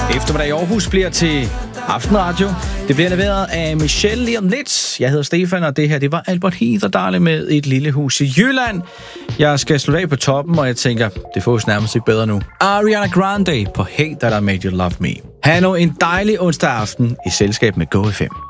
Eftermiddag i Aarhus bliver til Aftenradio. Det bliver leveret af Michelle lige om lidt. Jeg hedder Stefan, og det her, det var Albert Heather Darle med Et lille hus i Jylland. Jeg skal slutte af på toppen, og jeg tænker, det fås nærmest ikke bedre nu. Ariana Grande på Hey That I Made You Love Me. Ha' nu en dejlig onsdag aften i selskab med GoFM.